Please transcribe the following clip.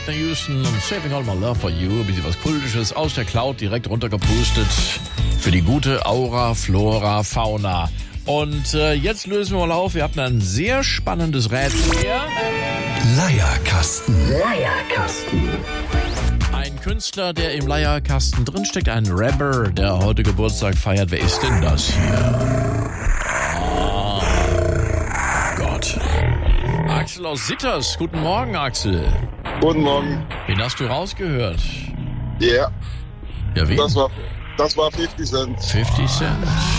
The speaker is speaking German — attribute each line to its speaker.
Speaker 1: Whitney Houston und Saving All My Love For You. Ein bisschen was Kultisches aus der Cloud direkt runtergepustet für die gute Aura, Flora, Fauna. Und jetzt lösen wir mal auf. Wir hatten ein sehr spannendes Rätsel hier.
Speaker 2: Leierkasten.
Speaker 1: Ein Künstler, der im Leierkasten drinsteckt. Ein Rapper, der heute Geburtstag feiert. Wer ist denn das hier? Gott. Axel aus Sitters. Guten Morgen, Axel.
Speaker 3: Guten Morgen.
Speaker 1: Wen hast du rausgehört?
Speaker 3: Ja,
Speaker 1: Ja, wen?
Speaker 3: das war 50 Cent.
Speaker 1: 50 Cent.